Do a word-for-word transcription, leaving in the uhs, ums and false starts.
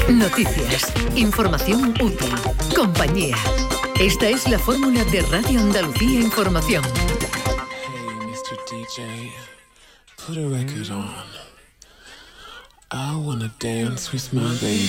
Noticias, información útil, compañía. Esta es la fórmula de Radio Andalucía Información. Hey, mister D J, put a record on. I wanna dance with my baby.